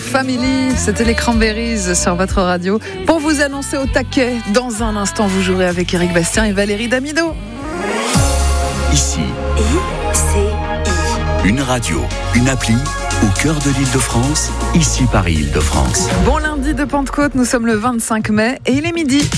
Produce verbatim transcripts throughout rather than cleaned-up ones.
Family, c'était les Cranberries sur votre radio. Pour vous annoncer au taquet, dans un instant, vous jouerez avec Éric Bastien et Valérie Damido. Ici, I C I. Une radio, une appli au cœur de l'Île-de-France, ici Paris Île-de-France. Bon lundi de Pentecôte, nous sommes le vingt-cinq mai et il est midi.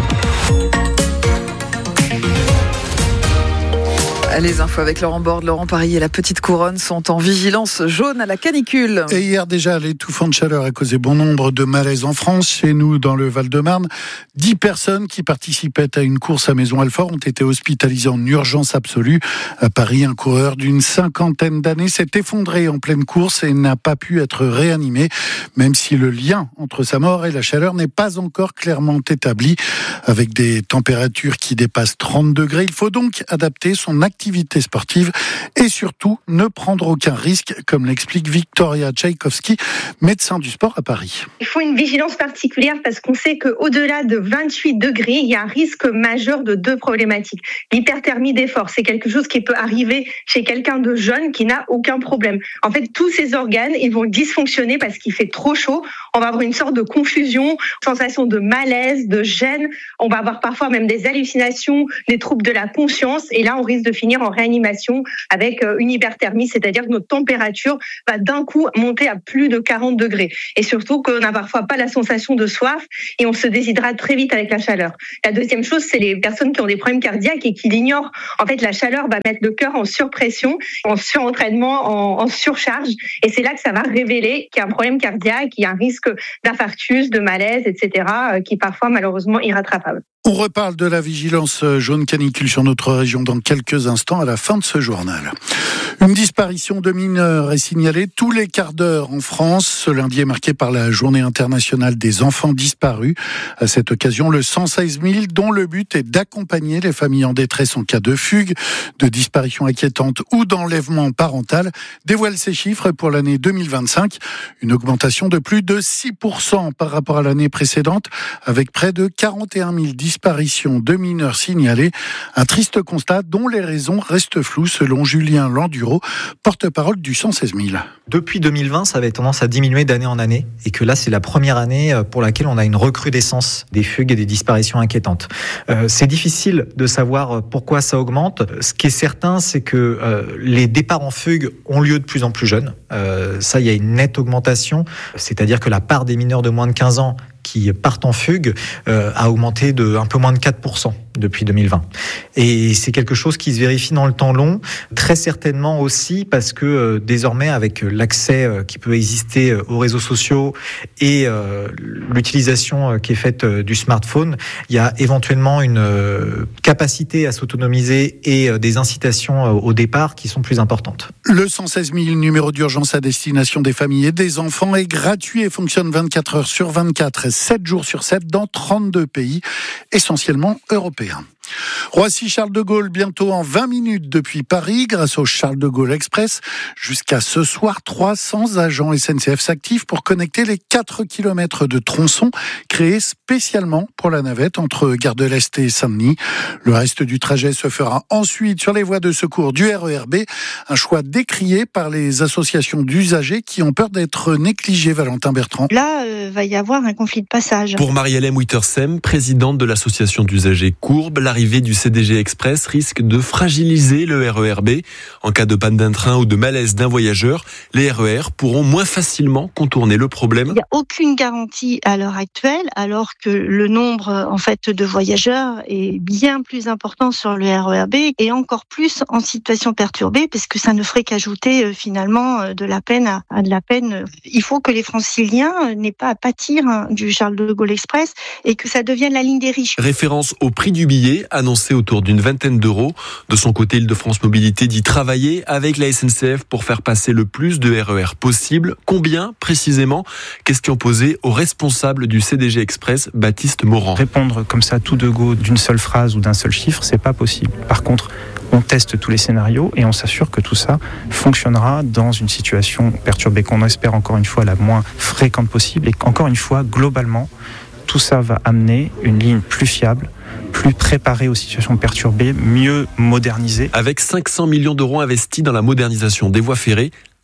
Les infos avec Laurent Borde, Laurent Paris et la Petite Couronne sont en vigilance jaune à la canicule. Et hier déjà, l'étouffante chaleur a causé bon nombre de malaises en France. Chez nous, dans le Val-de-Marne, dix personnes qui participaient à une course à Maison-Alfort ont été hospitalisées en urgence absolue. À Paris, un coureur d'une cinquantaine d'années s'est effondré en pleine course et n'a pas pu être réanimé, même si le lien entre sa mort et la chaleur n'est pas encore clairement établi. Avec des températures qui dépassent trente degrés, il faut donc adapter son activité sportive et surtout ne prendre aucun risque, comme l'explique Victoria Tchaïkovski, médecin du sport à Paris. Il faut une vigilance particulière parce qu'on sait qu'au-delà de vingt-huit degrés, il y a un risque majeur de deux problématiques. L'hyperthermie d'effort, c'est quelque chose qui peut arriver chez quelqu'un de jeune qui n'a aucun problème. En fait, tous ces organes, ils vont dysfonctionner parce qu'il fait trop chaud. On va avoir une sorte de confusion, sensation de malaise, de gêne. On va avoir parfois même des hallucinations, des troubles de la conscience. Et là, on risque de finir en réanimation avec une hyperthermie, c'est-à-dire que notre température va d'un coup monter à plus de quarante degrés. Et surtout qu'on n'a parfois pas la sensation de soif et on se déshydrate très vite avec la chaleur. La deuxième chose, c'est les personnes qui ont des problèmes cardiaques et qui l'ignorent. En fait, la chaleur va mettre le cœur en surpression, en surentraînement, en, en surcharge. Et c'est là que ça va révéler qu'il y a un problème cardiaque, qu'il y a un risque d'infarctus, de malaise, et cetera, qui est parfois malheureusement irrattrapable. On reparle de la vigilance jaune canicule sur notre région dans quelques instants à la fin de ce journal. Une disparition de mineurs est signalée tous les quarts d'heure en France. Ce lundi est marqué par la Journée internationale des enfants disparus. À cette occasion, le cent seize mille, dont le but est d'accompagner les familles en détresse en cas de fugue, de disparition inquiétante ou d'enlèvement parental, dévoile ses chiffres pour l'année deux mille vingt-cinq. Une augmentation de plus de six pour cent par rapport à l'année précédente, avec près de quarante et un mille disparitions. Disparition de mineurs signalés. Un triste constat dont les raisons restent floues selon Julien Landuro, porte-parole du cent seize mille. Depuis deux mille vingt, ça avait tendance à diminuer d'année en année et que là, c'est la première année pour laquelle on a une recrudescence des fugues et des disparitions inquiétantes. Euh, c'est difficile de savoir pourquoi ça augmente. Ce qui est certain, c'est que euh, les départs en fugue ont lieu de plus en plus jeunes. Euh, ça, il y a une nette augmentation, c'est-à-dire que la part des mineurs de moins de quinze ans qui partent en fugue euh, a augmenté de un peu moins de quatre pour cent depuis deux mille vingt. Et c'est quelque chose qui se vérifie dans le temps long, très certainement aussi parce que euh, désormais, avec l'accès euh, qui peut exister euh, aux réseaux sociaux et euh, l'utilisation euh, qui est faite euh, du smartphone, il y a éventuellement une euh, capacité à s'autonomiser et euh, des incitations euh, au départ qui sont plus importantes. Le cent seize mille, numéro d'urgence à destination des familles et des enfants, est gratuit et fonctionne vingt-quatre heures sur vingt-quatre, sept jours sur sept dans trente-deux pays, essentiellement européens. Roissy-Charles de Gaulle, bientôt en vingt minutes depuis Paris, grâce au Charles de Gaulle Express. Jusqu'à ce soir, trois cents agents S N C F s'activent pour connecter les quatre kilomètres de tronçons créés spécialement pour la navette entre Gare de l'Est et Saint-Denis. Le reste du trajet se fera ensuite sur les voies de secours du R E R B, un choix décrié par les associations d'usagers qui ont peur d'être négligés, Valentin Bertrand. Là, il euh, va y avoir un conflit de passage. Pour Marie-Hélène Wittersem, présidente de l'association d'usagers Courbe, l'arrivée du C D G Express risque de fragiliser le R E R B. En cas de panne d'un train ou de malaise d'un voyageur, les R E R pourront moins facilement contourner le problème. Il n'y a aucune garantie à l'heure actuelle, alors que le nombre en fait de voyageurs est bien plus important sur le R E R B et encore plus en situation perturbée, puisque ça ne ferait qu'ajouter finalement de la peine à, à de la peine. Il faut que les Franciliens n'aient pas à pâtir du Charles de Gaulle Express et que ça devienne la ligne des riches. Référence au prix du billet, annoncé autour d'une vingtaine d'euros. De son côté, Île-de-France Mobilité dit travailler avec la S N C F pour faire passer le plus de R E R possible. Combien précisément ? Question posée au responsable du C D G Express, Baptiste Morand. Répondre comme ça tout de go d'une seule phrase ou d'un seul chiffre, c'est pas possible. Par contre, on teste tous les scénarios et on s'assure que tout ça fonctionnera dans une situation perturbée qu'on espère encore une fois la moins fréquente possible et qu'encore une fois, globalement, tout ça va amener une ligne plus fiable, plus préparée aux situations perturbées, mieux modernisée. Avec cinq cents millions d'euros investis dans la modernisation des voies ferrées,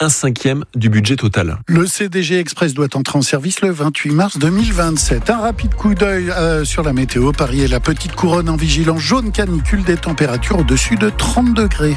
un cinquième du budget total. Le C D G Express doit entrer en service le vingt-huit mars deux mille vingt-sept. Un rapide coup d'œil euh, sur la météo. Paris et la petite couronne en vigilance jaune canicule, des températures au-dessus de trente degrés.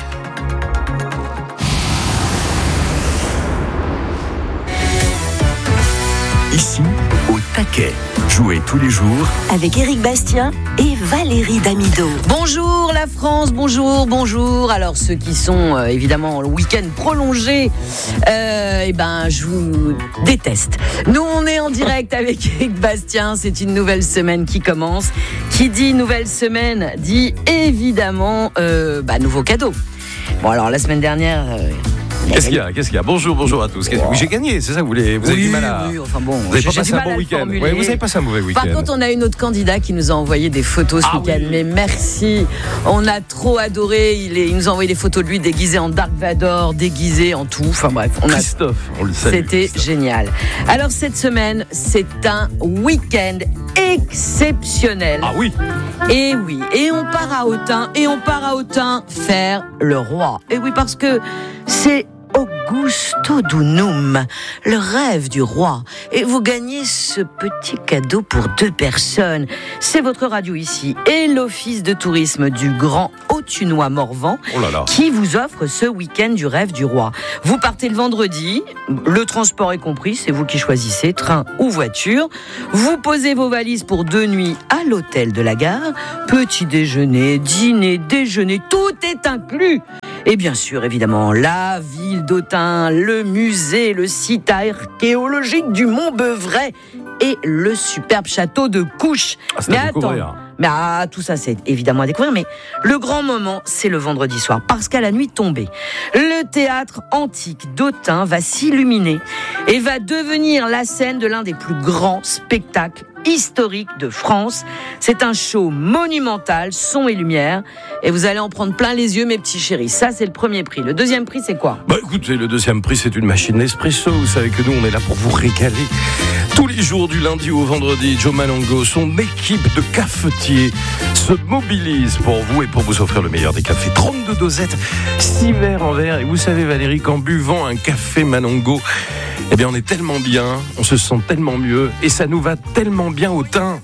Ici, au taquet. Jouez tous les jours avec Éric Bastien et Valérie Damido. Bonjour la France, bonjour, bonjour. Alors ceux qui sont euh, évidemment le week-end prolongé, euh, eh ben je vous déteste. Nous on est en direct avec Éric Bastien, c'est une nouvelle semaine qui commence. Qui dit nouvelle semaine dit évidemment euh, bah, nouveau cadeau. Bon alors la semaine dernière... Euh, Qu'est-ce qu'il y a Qu'est-ce qu'il y a Bonjour, bonjour à tous. Wow. J'ai gagné, c'est ça que vous voulez Vous avez oui, du mal à. Oui, enfin bon. Vous n'avez pas passé un bon week-end. Ouais, vous avez passé un mauvais week-end. Par contre, on a une autre candidat qui nous a envoyé des photos ce ah, week-end. Oui. Mais merci. On a trop adoré. Il, est, il nous a envoyé des photos de lui déguisé en Dark Vador, déguisé en tout. Enfin bref. On Christophe, a... on le salue. C'était Christophe. Génial. Alors cette semaine, c'est un week-end exceptionnel. Ah oui. Et oui. Et on part à Autun. Et on part à Autun faire le roi. Et oui, parce que c'est Augusto Dunum, le rêve du roi. Et vous gagnez ce petit cadeau pour deux personnes. C'est votre radio ici et l'office de tourisme du Grand Autunois-Morvan oh là là. qui vous offre ce week-end du rêve du roi. Vous partez le vendredi, le transport est compris, c'est vous qui choisissez, train ou voiture. Vous posez vos valises pour deux nuits à l'hôtel de la gare. Petit déjeuner, dîner, déjeuner, tout est inclus. Et bien sûr, évidemment, la ville d'Autun, le musée, le site archéologique du Mont-Beuvray et le superbe château de Couches. Ah, c'est mais à attends, mais ah, tout ça c'est évidemment à découvrir, mais le grand moment c'est le vendredi soir, parce qu'à la nuit tombée, le théâtre antique d'Autun va s'illuminer et va devenir la scène de l'un des plus grands spectacles historique de France. C'est un show monumental, son et lumière, et vous allez en prendre plein les yeux, mes petits chéris. Ça, c'est le premier prix. Le deuxième prix, c'est quoi ? Bah écoutez, le deuxième prix, c'est une machine Nespresso. Vous savez que nous, on est là pour vous régaler. Tous les jours, du lundi au vendredi, Joe Malongo, son équipe de cafetiers se mobilise pour vous et pour vous offrir le meilleur des cafés. trente-deux dosettes, six verres en verre. Et vous savez, Valérie, qu'en buvant un café Malongo, eh bien, on est tellement bien, on se sent tellement mieux, et ça nous va tellement bien au teint.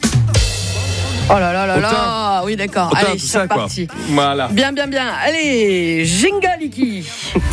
Oh là là là là, oui d'accord. Au teint, allez, c'est parti. Voilà. Bien, bien, bien. Allez, Jingaliki.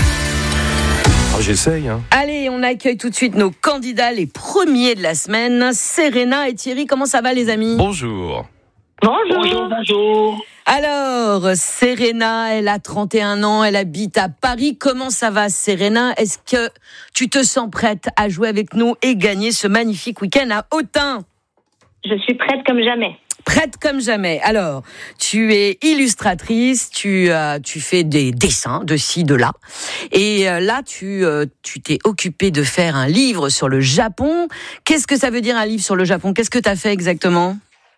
Oh, j'essaye. Hein. Allez, on accueille tout de suite nos candidats, les premiers de la semaine. Serena et Thierry, comment ça va les amis ? Bonjour. Bonjour. Bonjour, bonjour. Alors, Serena, elle a trente et un ans, elle habite à Paris. Comment ça va, Serena ? Est-ce que tu te sens prête à jouer avec nous et gagner ce magnifique week-end à Autun ? Je suis prête comme jamais. Prête comme jamais. Alors, tu es illustratrice, tu, euh, tu fais des dessins de ci, de là. Et euh, là, tu, euh, tu t'es occupée de faire un livre sur le Japon. Qu'est-ce que ça veut dire un livre sur le Japon ? Qu'est-ce que tu as fait exactement ?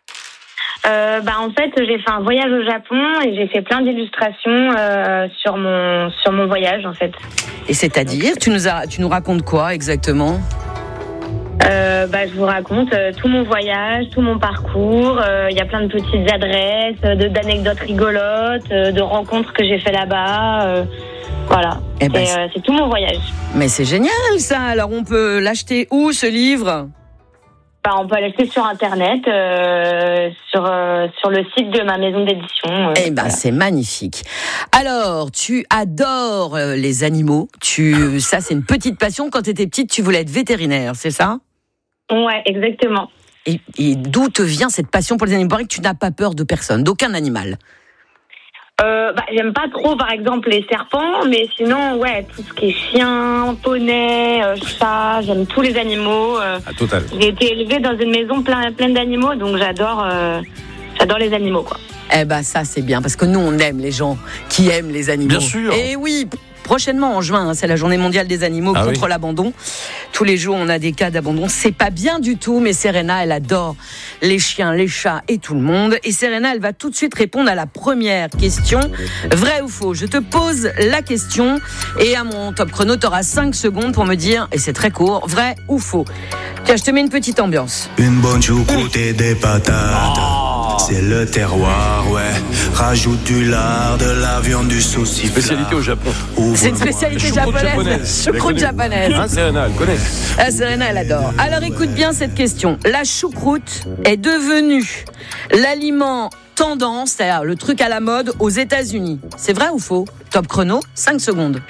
Euh, bah en fait j'ai fait un voyage au Japon et j'ai fait plein d'illustrations euh, sur mon sur mon voyage en fait. Et c'est-à-dire tu nous as tu nous racontes quoi exactement ? Euh, bah je vous raconte euh, tout mon voyage, tout mon parcours. Il euh, y a plein de petites adresses, de d'anecdotes rigolotes, euh, de rencontres que j'ai fait là-bas. Euh, voilà. Eh ben, et, euh, c'est tout mon voyage. Mais c'est génial ça. Alors on peut l'acheter où ce livre ? Bah, on peut l'acheter sur internet, euh, sur euh, sur le site de ma maison d'édition. Euh, eh ben, voilà. C'est magnifique. Alors, tu adores euh, les animaux. Tu, ça, c'est une petite passion. Quand tu étais petite, tu voulais être vétérinaire, c'est ça ? Ouais, exactement. Et, et d'où te vient cette passion pour les animaux ? Il paraît que tu n'as pas peur de personne, d'aucun animal. Euh, bah, j'aime pas trop, par exemple, les serpents, mais sinon, ouais, tout ce qui est chien, poney, euh, chat, j'aime tous les animaux. Euh, ah, total. J'ai été élevée dans une maison pleine, pleine d'animaux, donc j'adore, euh, j'adore les animaux, quoi. Eh ben, ça, c'est bien, parce que nous, on aime les gens qui aiment les animaux. Bien sûr. Et oui, prochainement, en juin, hein, c'est la journée mondiale des animaux ah contre oui. l'abandon. Tous les jours, on a des cas d'abandon. C'est pas bien du tout, mais Serena, elle adore les chiens, les chats et tout le monde. Et Serena, elle va tout de suite répondre à la première question. Vrai ou faux ? Je te pose la question et à mon top chrono, tu auras cinq secondes pour me dire, et c'est très court, vrai ou faux ? Tiens, je te mets une petite ambiance. Une bonne choucroute et des patates. Oh, C'est le terroir, ouais. Rajoute du lard, de la viande, du saucisson. Spécialité au Japon. C'est une spécialité Choucroute japonaise. japonaise. Choucroute japonaise. Hein, Serena, elle connaît. Ah, Serena, elle adore. Alors écoute bien cette question. La choucroute est devenue l'aliment tendance, c'est-à-dire le truc à la mode aux États-Unis. C'est vrai ou faux? Top chrono, cinq secondes.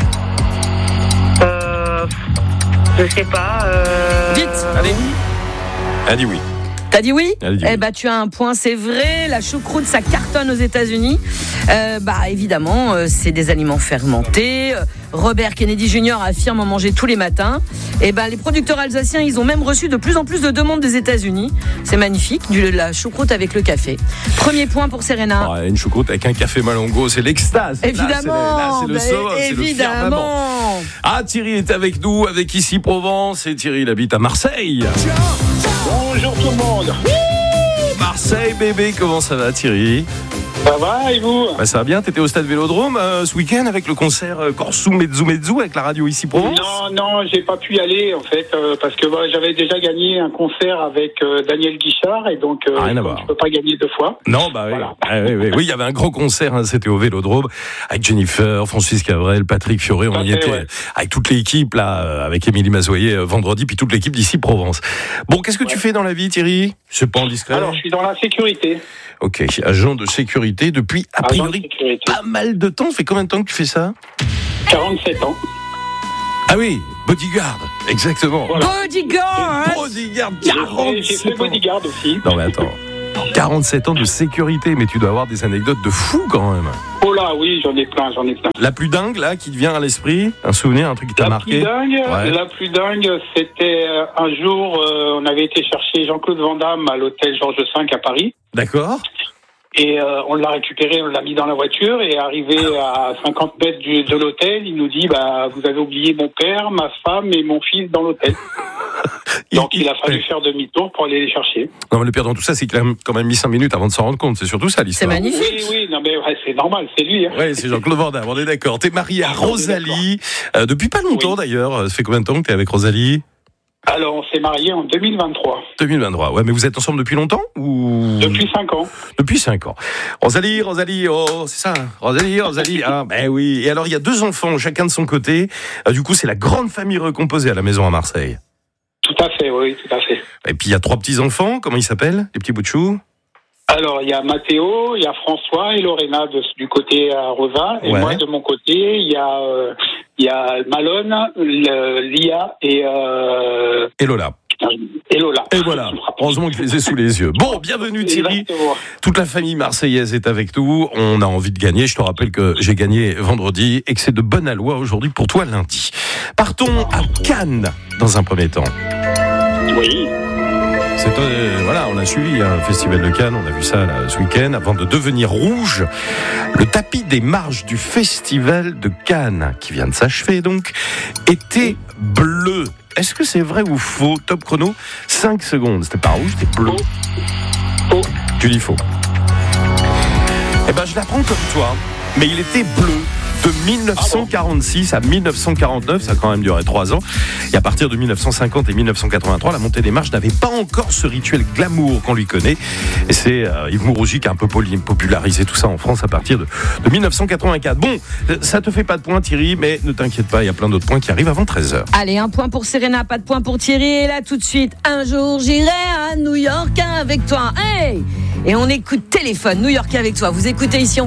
Euh, je sais pas. Euh... Vite. Allez. Elle dit oui. T'as dit oui? Elle dit Eh oui. bah tu as un point, c'est vrai. La choucroute, ça cartonne aux États-Unis. Euh, bah évidemment, euh, c'est des aliments fermentés. Euh, Robert Kennedy junior affirme en manger tous les matins. Et ben les producteurs alsaciens, ils ont même reçu de plus en plus de demandes des États-Unis. C'est magnifique, du, de la choucroute avec le café. Premier point pour Serena. Ah, une choucroute avec un café Malongo, c'est l'extase. Évidemment, Là, c'est, le, là, c'est le bah, summum, c'est le firmament. évidemment. Ah, Thierry est avec nous, avec Ici Provence. Et Thierry, il habite à Marseille. Bonjour tout le monde. Marseille, bébé, comment ça va, Thierry? Ça va et vous? Bah, ça va bien, t'étais au stade Vélodrome euh, ce week-end avec le concert euh, Corsu Mezzu Mezzu avec la radio Ici Provence? Non, non, j'ai pas pu y aller en fait euh, parce que bah, j'avais déjà gagné un concert avec euh, Daniel Guichard et donc euh, Rien à je, voir. je peux pas gagner deux fois. Non, bah oui. Voilà. Ah, oui, oui, oui, il y avait un gros concert, hein, c'était au Vélodrome, avec Jennifer, Francis Cabrel, Patrick Fioré, on y fait, était ouais. avec toute l'équipe là, euh, avec Émilie Mazoyer euh, vendredi, puis toute l'équipe d'Ici Provence. Bon, qu'est-ce que Ouais. tu fais dans la vie, Thierry? C'est pas indiscret. Alors je suis dans la sécurité. Ok, agent de sécurité depuis a Agent de priori sécurité. pas mal de temps. Ça fait combien de temps que tu fais ça? quarante-sept ans. Ah oui, bodyguard, exactement. Voilà. Bodyguard. Bodyguard, J'ai fait- J'ai fait quarante-sept ans. bodyguard aussi. Non mais attends, quarante-sept ans de sécurité, mais tu dois avoir des anecdotes de fou quand même. Oh là oui, j'en ai plein, j'en ai plein. La plus dingue là, qui te vient à l'esprit, un souvenir, un truc qui t'a La marqué? plus dingue, Ouais. la plus dingue, c'était euh, un jour, euh, on avait été chercher Jean-Claude Van Damme à l'hôtel Georges cinq à Paris. D'accord. Et euh, on l'a récupéré, on l'a mis dans la voiture et arrivé à cinquante mètres du, de l'hôtel, il nous dit bah vous avez oublié mon père, ma femme et mon fils dans l'hôtel. Donc il a fallu faire demi-tour pour aller les chercher. Non mais le pire dans tout ça, c'est qu'il a quand même mis cinq minutes avant de s'en rendre compte. C'est surtout ça l'histoire. C'est magnifique. Oui, oui, non mais ouais, c'est normal, c'est lui. Hein. Ouais, c'est Jean-Claude Van Damme, on est d'accord. T'es marié à Rosalie euh, depuis pas longtemps Oui. d'ailleurs. Ça fait combien de temps que t'es avec Rosalie? Alors on s'est mariés en deux mille vingt-trois. deux mille vingt-trois. Ouais, mais vous êtes ensemble depuis longtemps ou? Depuis cinq ans. Depuis cinq ans. Rosalie, Rosalie, oh, c'est ça. hein. Rosalie, Rosalie. Ah, ben oui. Et alors, il y a deux enfants, chacun de son côté. Euh, du coup, c'est la grande famille recomposée à la maison à Marseille. Tout à fait, oui, tout à fait. Et puis, il y a trois petits-enfants. Comment ils s'appellent, les petits bouts de chou? Alors il y a Mathéo, il y a François et Lorena de, du côté à Rosa. Et Ouais. moi de mon côté, il y a, euh, il y a Malone, le- Lia et, euh, Et Lola. et Lola. Et voilà. Heureusement que je les ai sous les yeux. Bon, bienvenue Thierry. Exactement. Toute la famille marseillaise est avec nous. On a envie de gagner. Je te rappelle que j'ai gagné vendredi et que c'est de bonne aloi aujourd'hui pour toi lundi. Partons à Cannes dans un premier temps. Oui. C'est, euh, voilà, on a suivi un festival de Cannes, on a vu ça là, ce week-end, avant de devenir rouge. Le tapis des marches du festival de Cannes, qui vient de s'achever donc, était bleu. Est-ce que c'est vrai ou faux? Top chrono, cinq secondes. C'était pas rouge, c'était bleu. Faux. Tu dis faux. Eh ben, je l'apprends comme toi, mais il était bleu. De dix-neuf cent quarante-six à dix-neuf cent quarante-neuf, ça a quand même duré trois ans. Et à partir de dix-neuf cent cinquante et dix-neuf cent quatre-vingt-trois, la montée des marches n'avait pas encore ce rituel glamour qu'on lui connaît. Et c'est euh, Yves Mourouzi qui a un peu popularisé tout ça en France à partir de, de dix-neuf cent quatre-vingt-quatre. Bon, ça te fait pas de points Thierry, mais ne t'inquiète pas, il y a plein d'autres points qui arrivent avant treize heures. Allez, un point pour Serena, pas de point pour Thierry. Et là, tout de suite, un jour, j'irai à New York avec toi. Hey! Et on écoute Téléphone, New York avec toi. Vous écoutez ici, on